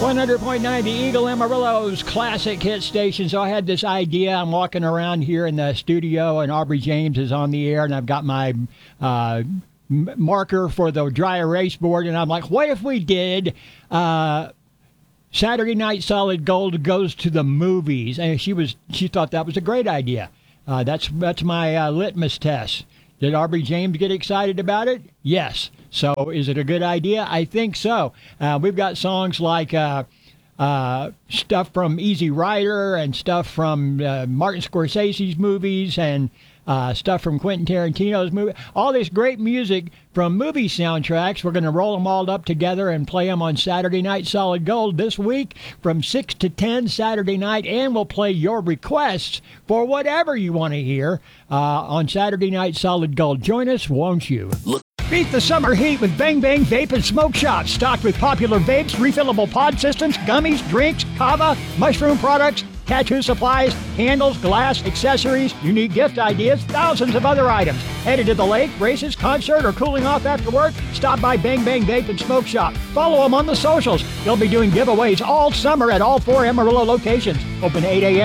100.9, the Eagle Amarillo's classic hit station. So I had this idea. I'm walking around here in the studio, and Aubrey James is on the air, and I've got my marker for the dry erase board, and I'm like, what if we did Saturday Night Solid Gold goes to the movies? And she thought that was a great idea. That's my litmus test. Did Aubrey James get excited about it? Yes. So is it a good idea? I think so. We've got songs like stuff from Easy Rider and stuff from Martin Scorsese's movies and stuff from Quentin Tarantino's movie. All this great music from movie soundtracks. We're going to roll them all up together and play them on Saturday Night Solid Gold this week from 6 to 10 Saturday night, and we'll play your requests for whatever you want to hear on Saturday Night Solid Gold. Join us, won't you? Beat the summer heat with Bang Bang Vape and Smoke Shop. Stocked with popular vapes, refillable pod systems, gummies, drinks, kava, mushroom products, tattoo supplies, handles, glass, accessories, unique gift ideas, thousands of other items. Headed to the lake, races, concert, or cooling off after work? Stop by Bang Bang Vape and Smoke Shop. Follow them on the socials. They'll be doing giveaways all summer at all 4 Amarillo locations. Open 8 a.m.